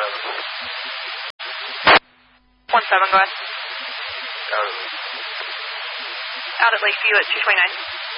1-7, go ahead. Out of Out at Lakeview at 229.